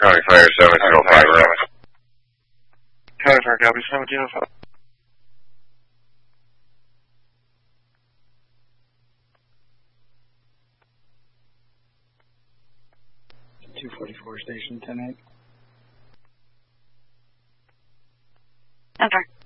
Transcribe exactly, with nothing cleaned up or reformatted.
County Fire seventeen oh five. County Fire, copy seventeen oh five. two forty-four, station ten eight. Over.